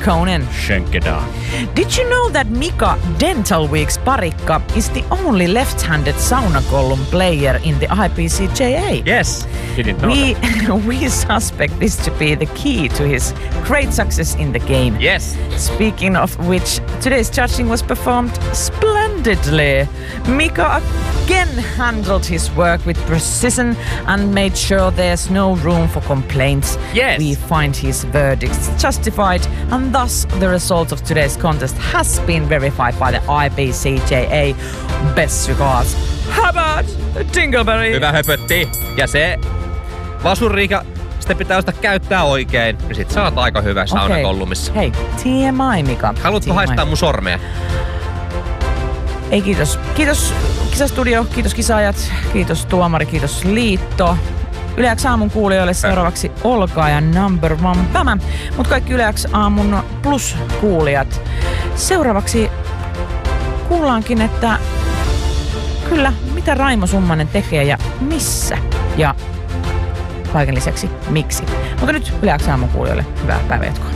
Kekkonen. Schenkeda. Did you know that Mika Dental Weeks Parikka is the only left-handed sauna column player in the IPCJA? Yes. Didn't know that. We suspect this to be the key to his great success in the game. Yes. Speaking of which, today's judging was performed splendidly. Mika again handled his work with precision and made sure there's no room for complaints. Yes. We find his verdicts justified, and thus the result of today's contest has been verified by the IPCJA. Best regards, Hubbard Dingleberry. Hyvä höpötti. Ja se vasuriika, sitä pitää osata käyttää oikein. Ja sit sä oot aika hyvä saunakollumissa. Hei, TMI Mika. Haluatko TMI. haistaa mun sormea? Ei kiitos. Kiitos Kisastudio, kiitos kisaajat, kiitos tuomari, kiitos liitto. Yle X aamun kuulijoille seuraavaksi Olkaa ja Number One Pämä. Mut kaikki Yle X aamun plus kuulijat. Seuraavaksi kuullaankin, että kyllä, mitä Raimo Summanen tekee ja missä. Ja kaiken lisäksi miksi. Mutta nyt Yle X aamun kuulijoille hyvää päivänjatkoa.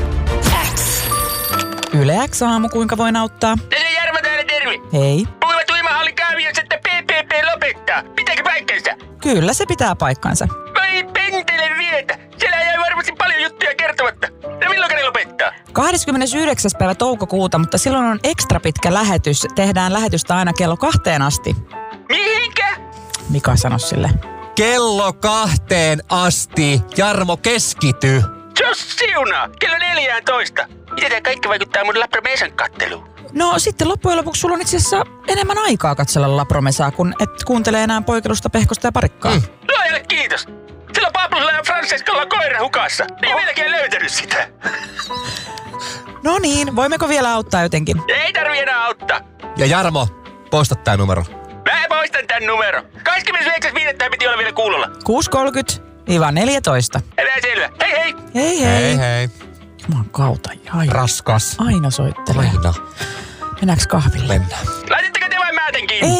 Yle X aamu, kuinka voin auttaa? Jarmo täällä, terve. Hei. Puhuva tuimahalli kaaviossa, että PPP lopettaa. Pitääkö paikkansa? Kyllä se pitää paikkansa. Vai pentele vietä. Siellä jäi varmasti paljon juttuja kertomatta. No milloin ne lopettaa? 29. päivä toukokuuta, mutta silloin on ekstra pitkä lähetys. Tehdään lähetystä aina kello 2 asti. Mihinkä? Mika sanoi sille. Kello 2 asti. Jarmo, keskity. Jos siunaa. Kello 14. Miten tää kaikki vaikuttaa mun Lapromesan katteluun? No sitten loppujen lopuksi sulla on itse asiassa enemmän aikaa katsella Lapromesaa, kun et kuuntele enää Poikelusta, Pehkosta ja Parikkaa. Luojalle kiitos. Sillä Pablolla ja Francescolla on koira hukassa. Ei vieläkään löytänyt sitä. No niin, voimmeko vielä auttaa jotenkin? Ei tarvi enää auttaa. Ja Jarmo, poista tää numero. Mä poistan tän numero. 29.5. piti olla vielä kuulolla. 6.30-14. Älä selvä. Hei hei. Hei hei. Hei hei. Jumalan kautta. Raskas. Aina soittelee. Aina. Mennäänkö kahville? Mennään. Laitatteko te vai mä tän kiinni? Ei